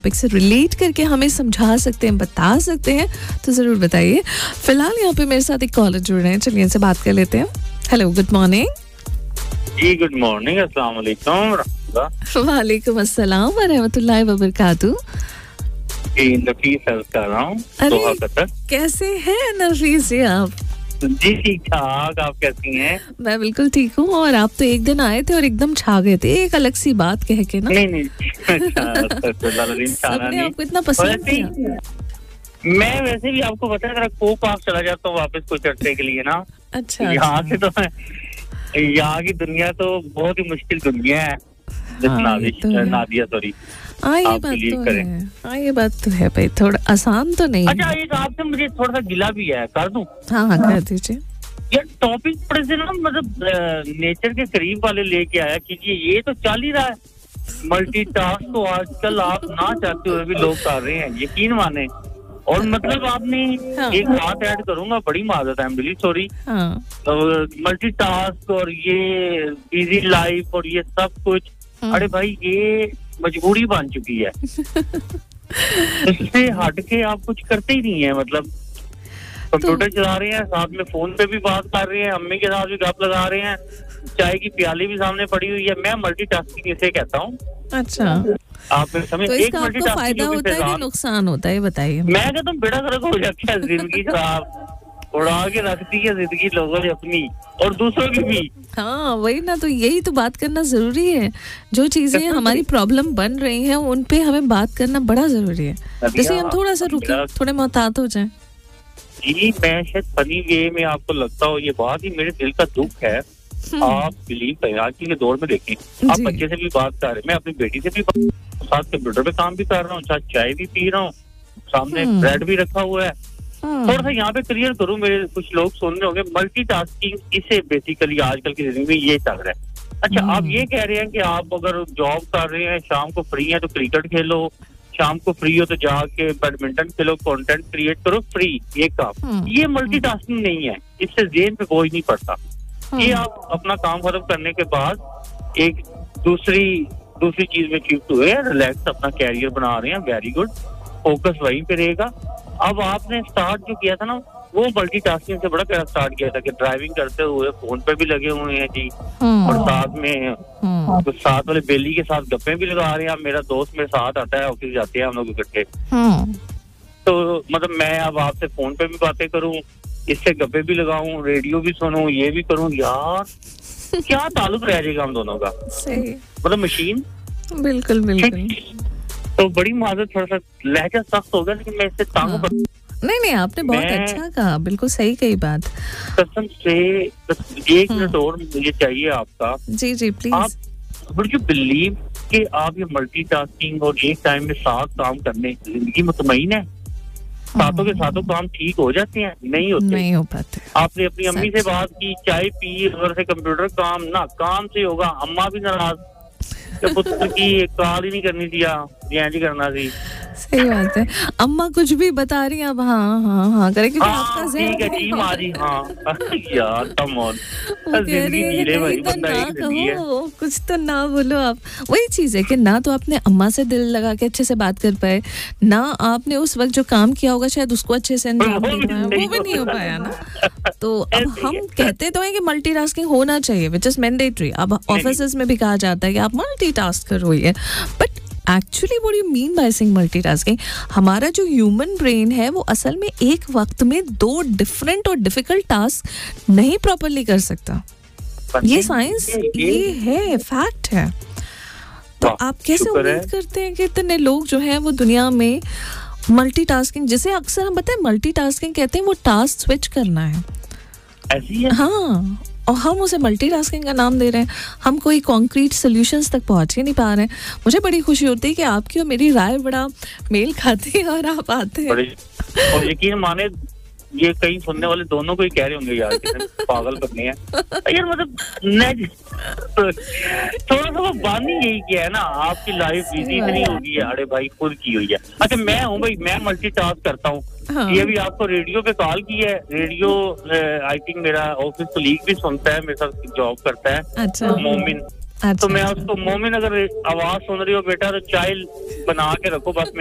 Topic से relate करके हमें समझा सकते हैं, बता सकते हैं तो ज़रूर बताइए। फिलहाल यहाँ पे मेरे साथ एक कॉलर जुड़ रहे हैं, चलिए इनसे बात कर लेते हैं। Hello, good morning. जी गुड मॉर्निंग, अस्सलाम वालेकुम। वालेकुम अस्सलाम व रहमतुल्लाहि व बरकातहू। जी नफीस अर्ज कर रहा हूँ दोहा कतर। कैसे हैं नफीस जी आप? जी ठीक ठाक, आप कैसी हैं? मैं बिल्कुल ठीक हूँ। और आप तो एक दिन आए थे और एकदम छा गए थे एक अलग सी बात कह के ना। नहीं सबने आपको इतना पसंद किया। मैं वैसे भी आपको पता है जरा कोक आप चला जाता हूँ वापस कुछ अर्से के लिए ना। अच्छा, यहाँ से तो यहाँ की दुनिया तो बहुत ही मुश्किल दुनिया है। नादिया सॉरी। ये बात तो है, ये बात तो है भाई, थोड़ा आसान तो नहीं। अच्छा, एक आपसे मुझे थोड़ा सा गिला भी है, कर दूं? हाँ कर दीजिए। यार टॉपिक थोड़े से ना मतलब नेचर के करीब वाले लेके आया क्योंकि ये तो चल ही रहा है। मल्टीटास्क तो आजकल आप ना चाहते हुए भी लोग कर रहे हैं, यकीन माने। और मतलब आपने एक बात ऐड करूंगा, बड़ी माजरत है, I am really sorry. Multitask और ये बिजी लाइफ और ये सब कुछ, अरे भाई ये मजबूरी बन चुकी है। इससे हट के आप कुछ करते ही नहीं है। मतलब कंप्यूटर चला रहे हैं, साथ में फोन पे भी बात कर रहे हैं, अम्मी के साथ भी गप लगा रहे हैं, चाय की प्याली भी सामने पड़ी हुई है। मैं मल्टीटास्किंग इसे कहता हूँ। अच्छा, आप समझ, तो इसका आपको फायदा होता है कि नुकसान होता है, बताइए। मैं कहता हूँ बेड़ा गर्क हो जाता है, जिंदगी खराब उड़ा के रखती है जिंदगी लोगों ने अपनी और दूसरों की भी। हाँ वही ना, तो यही तो बात करना जरूरी है। जो चीजें हमारी प्रॉब्लम बन रही हैं उन पे हमें बात करना बड़ा जरूरी है। जैसे हम थोड़ा सा रुके, थोड़े मोहतात हो जाएं। जी मैं शायद फनी वे में आपको लगता हो, ये बात ही मेरे दिल का दुख है। आप बिलीव करें, आज के दौर में देखें, आप बच्चे से भी बात कर रहे हैं, मैं अपनी बेटी से भी साथ कंप्यूटर पे काम भी कर रहा हूँ, साथ चाय भी पी रहा हूँ, सामने ब्रेड भी रखा हुआ है। थोड़ा सा यहाँ पे क्लियर करूँ, मेरे कुछ लोग सुन रहे होंगे, मल्टीटास्किंग इसे बेसिकली आजकल की जिंदगी में ये चल रहा है। अच्छा, आप ये कह रहे हैं कि आप अगर जॉब कर रहे हैं, शाम को फ्री हैं तो क्रिकेट खेलो, शाम को फ्री हो तो जाके बैडमिंटन खेलो, कंटेंट क्रिएट करो फ्री, ये काम। ये मल्टीटास्किंग नहीं है, इससे जेहन पे बोझ नहीं पड़ता। ये आप अपना काम खत्म करने के बाद एक दूसरी चीज में शिफ्ट हुए, रिलैक्स अपना कैरियर बना रहे हैं, वेरी गुड, फोकस वहीं पे रहेगा। अब आपने स्टार्ट जो किया था ना, वो मल्टीटास्किंग से बड़ा प्यारा स्टार्ट किया था कि ड्राइविंग करते हुए फोन पे भी लगे हुए हैं जी, और साथ में तो साथ वाले बेली के साथ गप्पे भी लगा रहे हैं। मेरा दोस्त मेरे साथ आता है, ऑफिस जाते हैं हम लोग इकट्ठे। तो मतलब मैं अब आपसे फोन पे भी बातें करूं, इससे गप्पे भी लगाऊं, रेडियो भी सुनूं, ये भी करूं, यार क्या ताल्लुक रह जाएगा हम दोनों का। सही, मतलब मशीन। बिल्कुल बिल्कुल। तो बड़ी माजरत, थोड़ा सा लहजा सख्त होगा लेकिन मैं इससे तांगू नहीं आपने बहुत अच्छा कहा, बिल्कुल सही कही बात। कसम से 1 मिनट और मुझे चाहिए आपका। जी प्लीज। आप वुड यू बिलीव कि आप ये मल्टीटास्किंग और एक टाइम में 7 काम करने, जिंदगी मुतमईन है? सातों के सातों काम ठीक हो जाते हैं? नहीं होते, नहीं हो पाते। आपने अपनी अम्मी से बात की, चाय पी, अगर से कंप्यूटर काम से होगा, अम्मा भी नाराज, पुत्र की कॉल ही नहीं करनी दिया, नहीं करना थी। सही बात है, अम्मा कुछ भी बता रही है अब हाँ करे, क्योंकि आपका ठीक है जी माँ जी, यार कम ऑन, कुछ तो ना बोलो आप। वही चीज है कि ना तो आपने अम्मा से दिल लगा के अच्छे से बात कर पाए, ना आपने उस वक्त जो काम किया होगा शायद उसको अच्छे से अंजाम दे पाया, वो भी नहीं हो पाया ना। तो अब हम कहते तो है कि मल्टीटास्किंग होना चाहिए, विच इज मैंडेटरी। अब ऑफिसेज में भी कहा जाता है कि आप मल्टीटास्क करो, ये but actually what you mean by saying multitasking? हमारा जो ह्यूमन ब्रेन है वो असल में एक वक्त में 2 डिफरेंट और डिफिकल्ट टास्क नहीं प्रॉपर्ली कर सकता। ये साइंस, ये है, फैक्ट है। तो आप कैसे उम्मीद करते हैं कि इतने लोग जो हैं वो दुनिया में मल्टीटास्किंग, जिसे अक्सर हम बताएं मल्टीटास्किंग कहते हैं, वो टास्क स्विच करना है, ऐसी है। हाँ, और हम उसे मल्टीटास्किंग का नाम दे रहे हैं। हम कोई कॉन्क्रीट सॉल्यूशंस तक पहुंच ही नहीं पा रहे हैं। मुझे बड़ी खुशी होती है कि आपकी और मेरी राय बड़ा मेल खाती है और आप आते हैं। और यकीन माने ये कहीं सुनने वाले दोनों को ही कह रहे होंगे यार पागल करनी है यार। मतलब थोड़ा सा वो बानी यही किया है ना, आपकी लाइफ बिजी इतनी होगी है, अरे भाई खुद की हुई है। अच्छा मैं हूँ भाई, मैं मल्टीटास्क करता हूँ। ये भी आपको रेडियो पे कॉल की है, रेडियो आई थिंक मेरा ऑफिस कलीग भी सुनता है, मेरे साथ जॉब करता है। अच्छा। मोमिन, अच्छा, तो मैं उसको मोमिन अगर आवाज सुन रही हो बेटा तो चाय बना के रखो बस